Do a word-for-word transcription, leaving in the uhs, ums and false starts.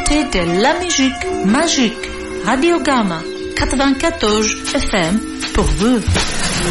écoutez de la musique magique. Radio Gamma quatre-vingt-quatorze F M pour vous.